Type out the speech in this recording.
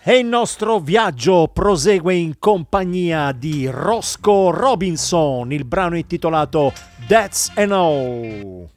E il nostro viaggio prosegue in compagnia di Roscoe Robinson, il brano intitolato That's and All.